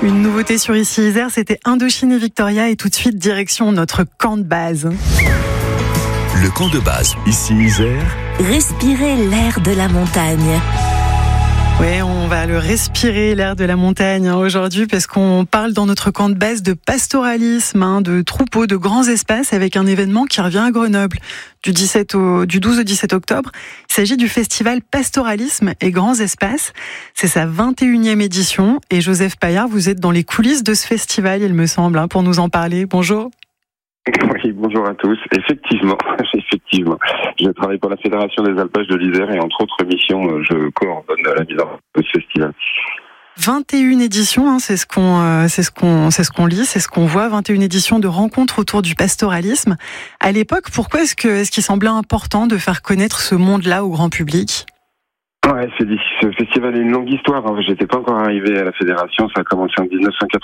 Une nouveauté sur Ici Isère, c'était Indochine et Victoria, et tout de suite direction notre camp de base. Le camp de base, Ici Isère. Respirez l'air de la montagne. Ouais, on va le respirer, l'air de la montagne, aujourd'hui, parce qu'on parle dans notre camp de base de pastoralisme, de troupeaux, de grands espaces, avec un événement qui revient à Grenoble du 12 au 17 octobre. Il s'agit du festival Pastoralisme et Grands Espaces. C'est sa 21e édition. Et Joseph Paillard, vous êtes dans les coulisses de ce festival, il me semble, pour nous en parler. Bonjour. Oui, bonjour à tous. Effectivement. Je travaille pour la Fédération des Alpages de l'Isère et entre autres missions, je coordonne la mise en place de ce festival. 21 éditions, c'est ce qu'on lit, c'est ce qu'on voit, 21 éditions de rencontres autour du pastoralisme. À l'époque, pourquoi est-ce qu'il semblait important de faire connaître ce monde-là au grand public ? Ouais, ce festival a une longue histoire. J'étais pas encore arrivé à la fédération, ça a commencé en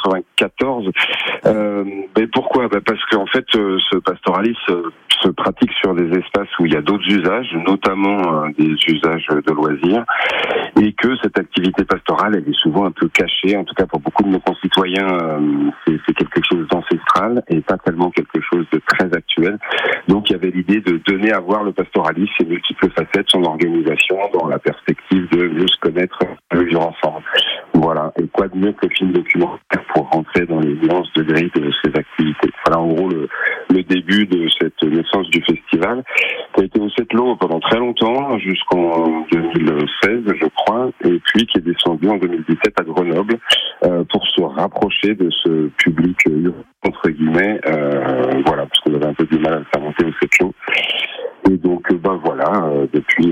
1994. Mais pourquoi ? Parce qu'en fait, ce pastoralisme se pratique sur des espaces où il y a d'autres usages, notamment des usages de loisirs, et que cette activité pastorale, elle est souvent un peu cachée. En tout cas, pour beaucoup de nos concitoyens, c'est quelque chose d'ancestral et pas tellement quelque chose de très actuel. Donc, il y avait l'idée de donner à voir le pastoralisme, ses multiples facettes, son organisation, dans la perspective de mieux se connaître, mieux vivre ensemble. Voilà. Et quoi de mieux que le film documentaire pour rentrer dans les nuances de gris de ces activités. Voilà, en gros, le début de cette naissance du festival, qui a été au Sept-Lô pendant très longtemps, jusqu'en 2016, je crois, et puis qui est descendu en 2017 à Grenoble, pour se rapprocher de ce public entre guillemets, voilà, parce qu'on avait un peu du mal à le faire monter au Sept-Lô. Et donc, voilà, depuis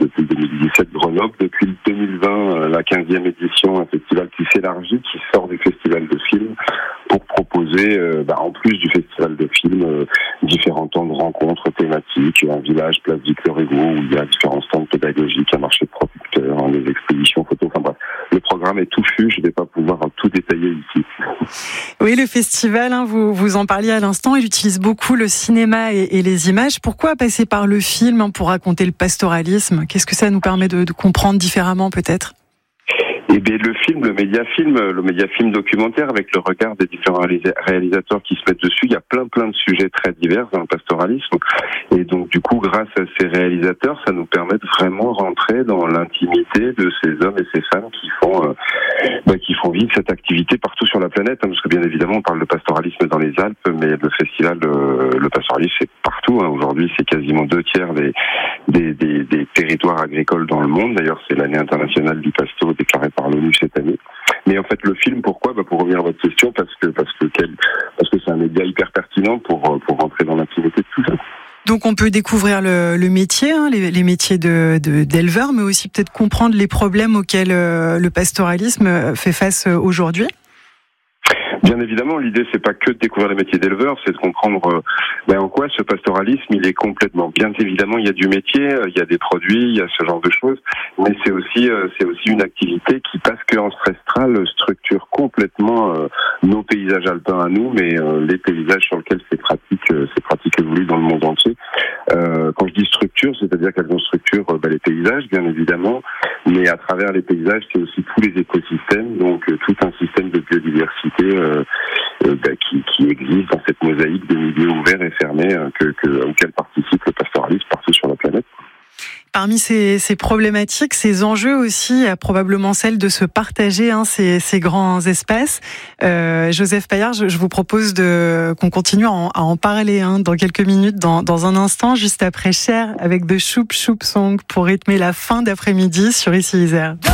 2017, Grenoble, depuis 2020, la 15e édition, un festival qui s'élargit, qui sort du festival de films, pour proposer, en plus du festival de films, différents temps de rencontres thématiques, un village, place Victor Hugo, où il y a différents stands pédagogiques, un marché de producteurs, des expositions photos, enfin bref. Le programme est touffu, je ne vais pas pouvoir tout détailler ici. Oui, le festival, vous en parliez à l'instant, il utilise beaucoup le cinéma et les images. Pourquoi passer par le film pour raconter le pastoralisme ? Qu'est-ce que ça nous permet de comprendre différemment peut-être ? Eh bien, le médiafilm documentaire, avec le regard des différents réalisateurs qui se mettent dessus, il y a plein de sujets très divers dans le pastoralisme. Et donc, du coup, grâce à ces réalisateurs, ça nous permet de vraiment rentrer dans l'intimité de ces hommes et ces femmes qui font vivre cette activité partout sur la planète. Parce que, bien évidemment, on parle de pastoralisme dans les Alpes, mais le festival, le pastoralisme, c'est partout. Aujourd'hui, c'est quasiment 2/3 des territoires agricoles dans le monde. D'ailleurs, c'est l'année internationale du pasto déclarée par l'ONU cette année. Mais en fait, le film, pourquoi ? Pour revenir à votre question, parce que c'est un média hyper pertinent pour rentrer dans l'intimité de tout ça. Donc on peut découvrir le métier, les métiers d'éleveur, mais aussi peut-être comprendre les problèmes auxquels le pastoralisme fait face aujourd'hui. Bien évidemment, l'idée c'est pas que de découvrir les métiers d'éleveur, c'est de comprendre en quoi ce pastoralisme il est complètement. Bien évidemment, il y a du métier, il y a des produits, il y a ce genre de choses, mais c'est aussi une activité qui, parce qu'ancestrale, structure complètement nos paysages alpins à nous, mais les paysages sur lesquels ces pratiques évoluent dans le monde entier. Quand je dis structure, c'est-à-dire qu'elles ont structure les paysages, bien évidemment, mais à travers les paysages, c'est aussi tous les écosystèmes, donc tout un système de biodiversité qui existe dans cette mosaïque de milieux ouverts et fermés auquel participe le pastoralisme partout sur la planète. Parmi ces problématiques, ces enjeux aussi, il y a probablement celle de se partager ces grands espaces. Joseph Paillard, je vous propose qu'on continue à en parler dans quelques minutes, dans un instant, juste après Cher avec The Shoop Shoop Song pour rythmer la fin d'après-midi sur Ici Isère.